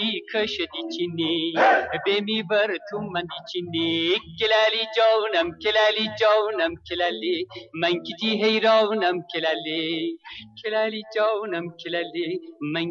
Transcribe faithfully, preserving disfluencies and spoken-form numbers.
منکی کشدی چینی بمی بر تو من چینی کلالی جانم کلالی جانم کلالی من کتی حیرانم کلالی کلالی جانم کلالی من